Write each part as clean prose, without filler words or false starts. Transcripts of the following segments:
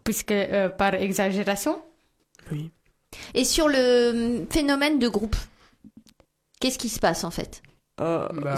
puisque par exagération. Oui. Et sur le phénomène de groupe, qu'est-ce qui se passe en fait? Bah,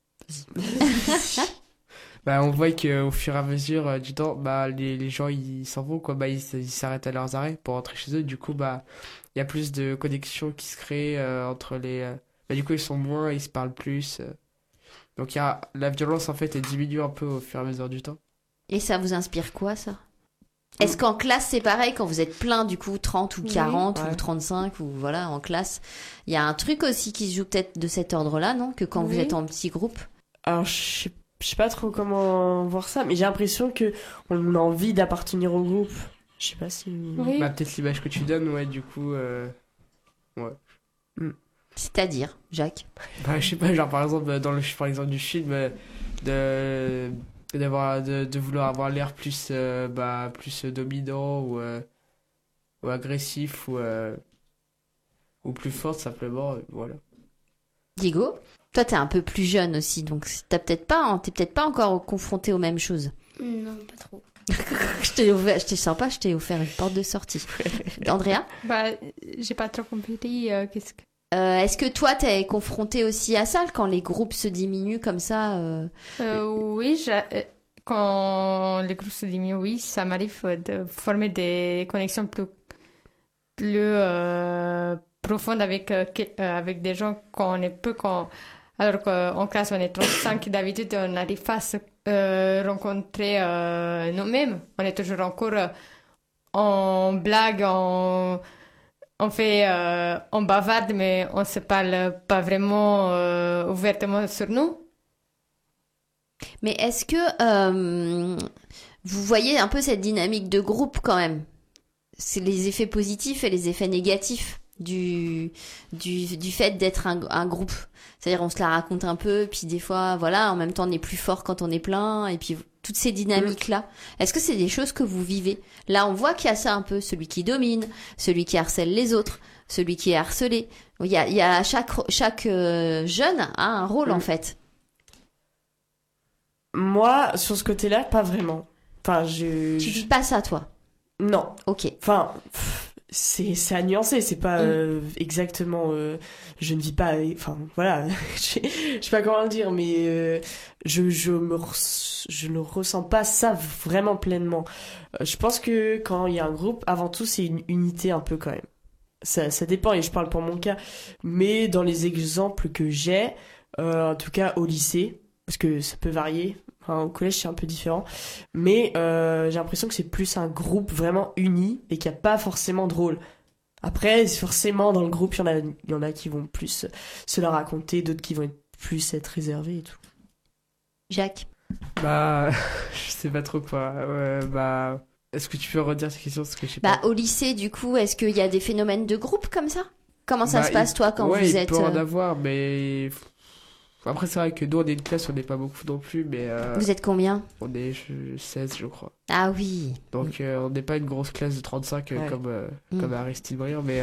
bah, on voit qu'au fur et à mesure du temps, bah, les gens ils s'en vont, quoi. Bah, ils s'arrêtent à leurs arrêts pour rentrer chez eux. Du coup, bah, il y a plus de connexions qui se créent entre les. Bah, du coup, ils sont moins, ils se parlent plus. Donc, la violence en fait, elle diminue un peu au fur et à mesure du temps. Et ça vous inspire quoi, ça? Est-ce qu'en classe, c'est pareil, quand vous êtes plein, du coup, 30 ou 40 Ouais. ou 35, ou voilà, en classe, il y a un truc aussi qui se joue peut-être de cet ordre-là, non? Que quand vous Oui. êtes en petit groupe. Alors, je sais pas trop comment voir ça, mais j'ai l'impression que on a envie d'appartenir au groupe. Je sais pas si... Oui. Bah, peut-être l'image que tu donnes, ouais, du coup. Ouais. C'est-à-dire, Jacques? Bah, je sais pas, genre par exemple, par exemple du film, de, de vouloir avoir l'air plus, plus dominant ou agressif ou plus fort simplement, voilà. Diego? Toi, t'es un peu plus jeune aussi, donc t'es peut-être pas encore confronté aux mêmes choses. Non, pas trop. J'étais sympa, je t'ai offert une porte de sortie. Andrea? Bah, j'ai pas trop compris. Qu'est-ce que... Est-ce que toi, t'es confronté aussi à ça, quand les groupes se diminuent comme ça Oui, quand les groupes se diminuent, oui, ça m'arrive de former des connexions plus profondes avec des gens qu'on est peu quand. Alors qu'en classe, on est 35, d'habitude, on n'arrive pas à se rencontrer nous-mêmes. On est toujours encore en blague, on fait, on bavarde, mais on se parle pas vraiment ouvertement sur nous. Mais est-ce que vous voyez un peu cette dynamique de groupe quand même? C'est les effets positifs et les effets négatifs du fait d'être un groupe. C'est-à-dire on se la raconte un peu, puis des fois, voilà, en même temps on est plus fort quand on est plein, et puis toutes ces dynamiques-là. Est-ce que c'est des choses que vous vivez? Là, on voit qu'il y a ça un peu, celui qui domine, celui qui harcèle les autres, celui qui est harcelé. Il y a chaque jeune a un rôle en fait. Moi, sur ce côté-là, pas vraiment. Enfin, Tu vis pas ça, toi? Non. Ok. Enfin, c'est à nuancer, c'est pas exactement... je ne vis pas... Enfin, voilà, je sais pas comment le dire, mais je ne ressens pas ça vraiment pleinement. Je pense que quand il y a un groupe, avant tout, c'est une unité un peu quand même. Ça dépend, et je parle pour mon cas, mais dans les exemples que j'ai, en tout cas au lycée, parce que ça peut varier, enfin, au collège c'est un peu différent, mais j'ai l'impression que c'est plus un groupe vraiment uni et qu'il n'y a pas forcément de rôle. Après, forcément, dans le groupe, il y en a qui vont plus se la raconter, d'autres qui vont plus être réservés et tout. Jacques? Bah, je sais pas trop quoi. Bah, est-ce que tu peux redire cette question parce que je sais Bah, pas. au lycée, du coup, est-ce qu'il y a des phénomènes de groupe comme ça? Comment ça se passe, toi, quand ouais, vous il êtes... peut en avoir, mais après c'est vrai que nous on est une classe, on n'est pas beaucoup non plus, mais Vous êtes combien? on est 16 je crois. Ah oui. Donc on n'est pas une grosse classe de 35 Ouais. comme Aristide Briand, mais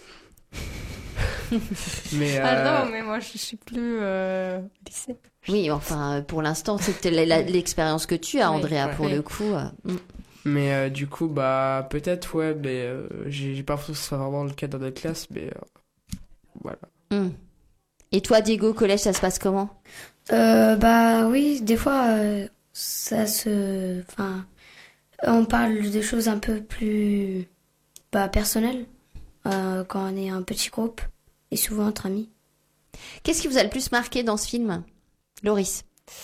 mais Ah non, mais moi je suis plus au lycée. Oui, enfin, pour l'instant, c'était l'expérience que tu as, Oui, Andrea, ouais. pour Oui. le coup. mais du coup bah peut-être ouais, mais j'ai pas l'impression que ce soit vraiment le cas dans notre classe, mais voilà. Mm. Et toi, Diego, au collège, ça se passe comment? Bah oui, des fois, Enfin, on parle des choses un peu plus personnelles quand on est un petit groupe et souvent entre amis. Qu'est-ce qui vous a le plus marqué dans ce film? Loris?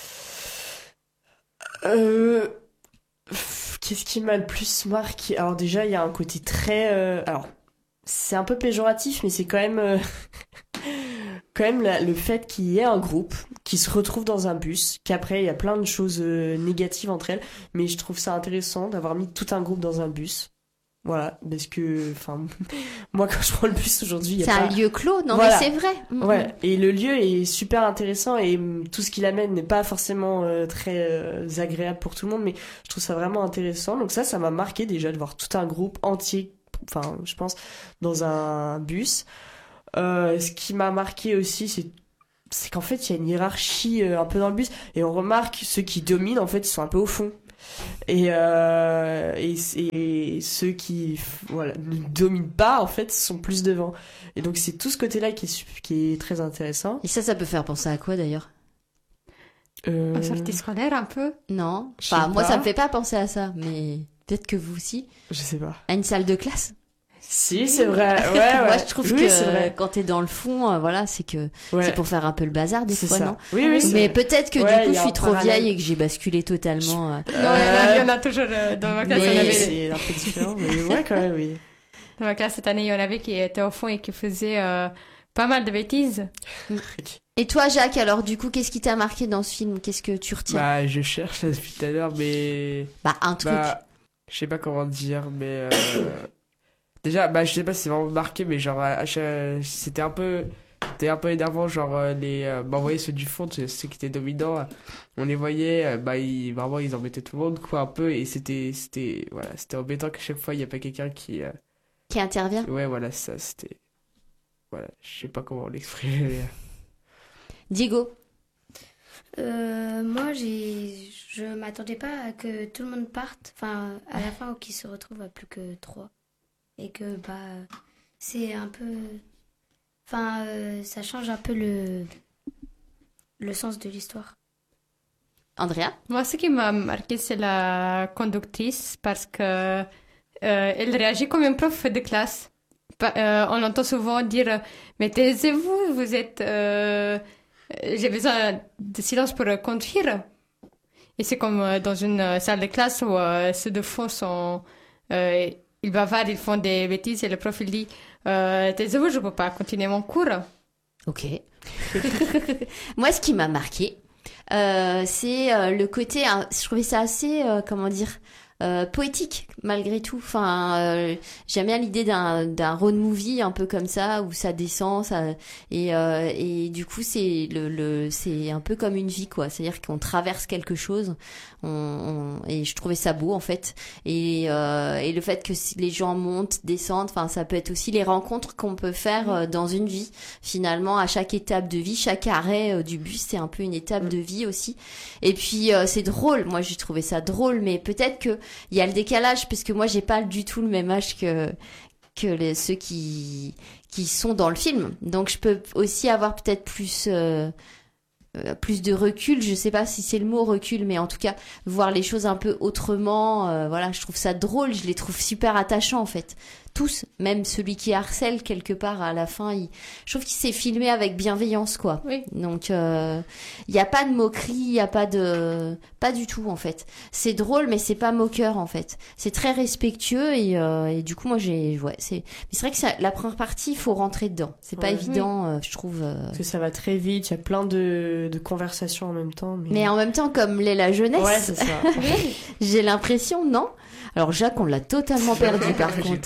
Qu'est-ce qui m'a le plus marqué? Alors déjà, il y a un côté très... alors, c'est un peu péjoratif, mais c'est quand même... quand même le fait qu'il y ait un groupe qui se retrouve dans un bus, qu'après, il y a plein de choses négatives entre elles, mais je trouve ça intéressant d'avoir mis tout un groupe dans un bus. Voilà, parce que... Enfin, moi, quand je prends le bus aujourd'hui, il y a C'est pas... un lieu clos? Non, Voilà. mais c'est vrai. Ouais, et le lieu est super intéressant et tout ce qu'il amène n'est pas forcément très agréable pour tout le monde, mais je trouve ça vraiment intéressant. Donc ça m'a marqué déjà de voir tout un groupe entier, enfin je pense, dans un bus. Ce qui m'a marqué aussi, c'est qu'en fait il y a une hiérarchie un peu dans le bus et on remarque ceux qui dominent en fait ils sont un peu au fond. Et ceux qui voilà ne dominent pas en fait sont plus devant. Et donc c'est tout ce côté-là qui est très intéressant. Et ça peut faire penser à quoi d'ailleurs? En sortie scolaire, un peu. Non, Je sais enfin moi pas. ça me fait pas penser à ça, mais peut-être que vous aussi. Je sais pas. À une salle de classe. Si, c'est vrai. Ouais, Moi je trouve oui, que c'est vrai. quand t'es dans le fond, voilà, c'est Ouais. pour faire un peu le bazar des C'est fois, ça. non? Oui, c'est Mais vrai. peut-être que Ouais, du coup il y je a suis un trop parallèle. vieille et que j'ai basculé totalement. Non, il y en a toujours dans ma classe. Oui, Il y en avait, c'est un peu différent, mais ouais, quand même, oui. dans ma classe cette année, il y en avait qui étaient au fond et qui faisaient pas mal de bêtises. Et toi Jacques, alors du coup qu'est-ce qui t'a marqué dans ce film? Qu'est-ce que tu retiens? Bah, je cherche ça depuis tout à l'heure, mais. Bah un truc. Bah, je sais pas comment dire, mais. Déjà, bah, je sais pas si c'est vraiment marqué, mais genre, c'était un peu énervant, genre, m'envoyer ceux du fond, ceux qui étaient dominants, on les voyait, vraiment, ils embêtaient tout le monde, quoi, un peu, et voilà, c'était embêtant qu'à chaque fois, il n'y a pas quelqu'un qui, Qui intervient? ouais, voilà, ça, c'était, voilà, je sais pas comment l'exprimer. Diego? Moi, je m'attendais pas à que tout le monde parte, enfin, à la fin, ou qu'ils se retrouvent à plus que 3. Et que, c'est un peu... Enfin, ça change un peu le sens de l'histoire. Andrea? Moi, ce qui m'a marqué, c'est la conductrice parce que elle réagit comme un prof de classe. On entend souvent dire mais taisez-vous, vous êtes. J'ai besoin de silence pour conduire. Et c'est comme dans une salle de classe où ceux de fond sont. Ils bavardent, ils font des bêtises et le prof il dit taisez-vous, je peux pas continuer mon cours. Ok. Moi, ce qui m'a marqué, c'est le côté, je trouvais ça assez, comment dire, poétique malgré tout. Enfin, j'aime bien l'idée d'un road movie un peu comme ça où ça descend, et du coup c'est c'est un peu comme une vie quoi. C'est-à-dire qu'on traverse quelque chose. Et je trouvais ça beau en fait. Et le fait que les gens montent, descendent, enfin ça peut être aussi les rencontres qu'on peut faire dans une vie. Finalement, à chaque étape de vie, chaque arrêt du bus, c'est un peu une étape de vie aussi. Et puis c'est drôle. Moi, j'ai trouvé ça drôle, mais peut-être que il y a le décalage parce que moi, j'ai pas du tout le même âge que ceux qui sont dans le film. Donc, je peux aussi avoir peut-être plus de recul, je sais pas si c'est le mot recul, mais en tout cas voir les choses un peu autrement, voilà, je trouve ça drôle, je les trouve super attachants en fait, tous, même celui qui harcèle quelque part à la fin, je trouve qu'il s'est filmé avec bienveillance quoi. Oui. Donc il y a pas de moquerie, il y a pas du tout en fait. C'est drôle mais c'est pas moqueur en fait. C'est très respectueux et du coup moi mais c'est vrai que la première partie il faut rentrer dedans. C'est pas Ouais. évident je trouve. Parce que ça va très vite, il y a plein de conversations en même temps. Mais en même temps, comme l'est la jeunesse, Ouais, c'est ça. j'ai l'impression, non? Alors Jacques, on l'a totalement perdu par contre.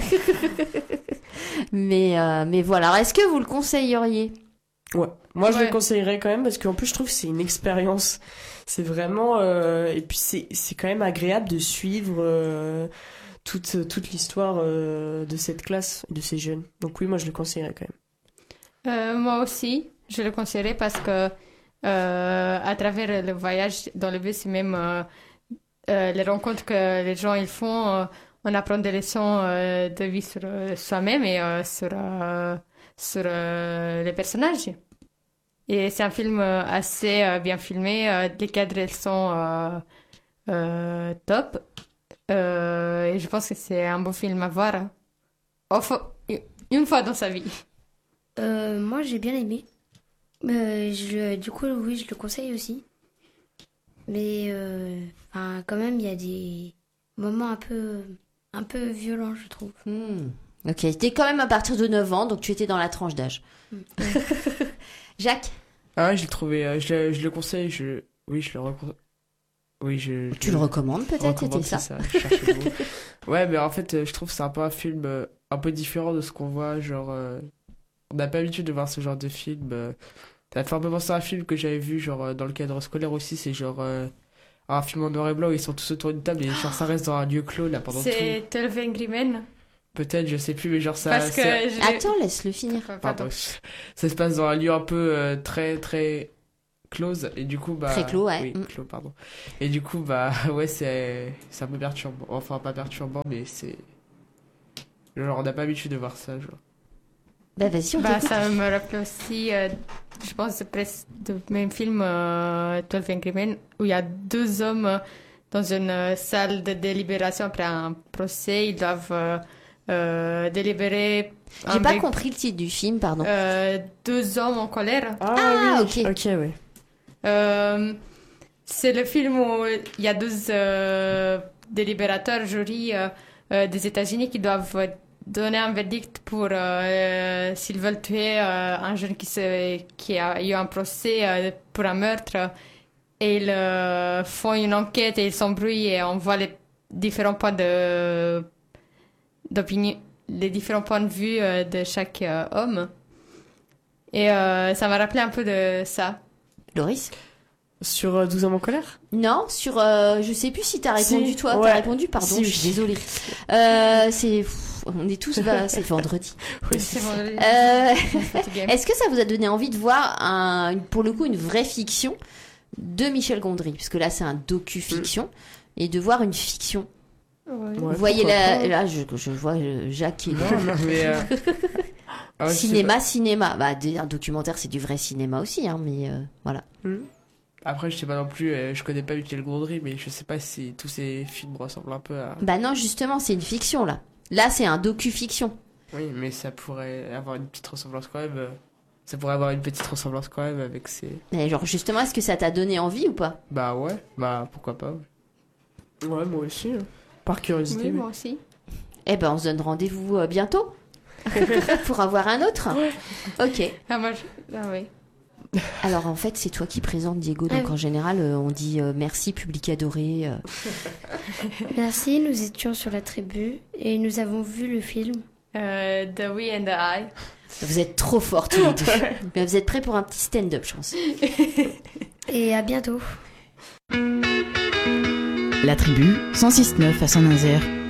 Mais voilà. Alors, est-ce que vous le conseilleriez? Ouais. Moi, je Ouais. le conseillerais quand même parce qu'en plus, je trouve que c'est une expérience. C'est vraiment... et puis, c'est quand même agréable de suivre toute l'histoire de cette classe, de ces jeunes. Donc oui, moi, je le conseillerais quand même. Moi aussi, je le conseillerais parce que à travers le voyage dans le bus et même les rencontres que les gens ils font, on apprend des leçons de vie sur soi-même et sur les personnages. Et c'est un film assez bien filmé, les cadres ils sont top. Et je pense que c'est un beau film à voir une fois dans sa vie. Moi, j'ai bien aimé. Du coup, oui, je le conseille aussi. Mais quand même, il y a des moments un peu violents, je trouve. Ok, t'es quand même à partir de 9 ans, donc tu étais dans la tranche d'âge. Jacques? Ah ouais, je l'ai trouvé, je le conseille, oui, je le recommande. Oui, Tu le recommandes peut-être, recommande, c'était ça? c'est je cherchais le mot. Ouais, mais en fait, je trouve que c'est un peu un film un peu différent de ce qu'on voit, genre, on n'a pas l'habitude de voir ce genre de film. Ça fait un peu penser à un film que j'avais vu, genre, dans le cadre scolaire aussi, c'est genre, un film en noir et blanc où ils sont tous autour d'une table et genre, ça reste dans un lieu clos, là, pendant tout. C'est 12 Angry Men. Peut-être, je sais plus, mais genre, ça... Parce que Attends, laisse-le finir. Pardon. Ça se passe dans un lieu un peu très, très... close et du coup bah Très clos, ouais. oui, clos, pardon. Et du coup bah ouais, c'est un peu perturbant, enfin pas perturbant mais c'est genre on n'a pas l'habitude de voir ça genre. Bah vas-y, on Bah, t'écoute. ça me rappelle aussi, je pense, c'est presque le même film, 12 Angry Men, où il y a deux hommes dans une salle de délibération après un procès. Ils doivent délibérer. J'ai pas compris le titre du film, pardon. Deux hommes en colère. Ah, oui. ok. Ok, ouais. C'est le film où il y a deux délibérateurs, jurys des États-Unis qui doivent donner un verdict pour s'ils veulent tuer un jeune qui a eu un procès pour un meurtre. Et ils font une enquête et ils s'embrouillent et on voit les différents points d'opinion, les différents points de vue de chaque homme. Et ça m'a rappelé un peu de ça. Loris? Sur 12 hommes en colère? Non, sur je sais plus si t'as répondu Si, toi, ouais. t'as répondu, pardon, Si, je suis oui. désolée. On est tous c'est vendredi. Oui. C'est vendredi. Fatiguée. Est-ce que ça vous a donné envie de voir pour le coup une vraie fiction de Michel Gondry, parce que là c'est un docu-fiction, et de voir une fiction. Ouais. Ouais, Vous voyez pourquoi là, pas. là je vois Jacques qui est Non mais ah ouais, je sais cinéma. Bah un documentaire c'est du vrai cinéma aussi, hein, mais voilà. pas. Après je sais pas non plus, je connais pas Michel Gondry mais je sais pas si tous ces films ressemblent un peu à. Bah non, justement c'est une fiction là. Là c'est un docu-fiction. Oui mais ça pourrait avoir une petite ressemblance quand même. Ça pourrait avoir une petite ressemblance quand même avec ces. Mais genre justement, est-ce que ça t'a donné envie ou pas? Bah ouais, bah pourquoi pas. Ouais, moi aussi. Par curiosité. Oui, mais- moi aussi. Eh ben on se donne rendez-vous bientôt pour avoir un autre. Ok. Ah, oui. Alors en fait c'est toi qui présente Diego, donc Ah oui. en général on dit merci public adoré. Merci, nous étions sur la tribu et nous avons vu le film. The We and the I. Vous êtes trop forts tous les deux. Mais vous êtes prêts pour un petit stand-up je pense. Et à bientôt. La tribu 106.9 à Saint-Nazaire.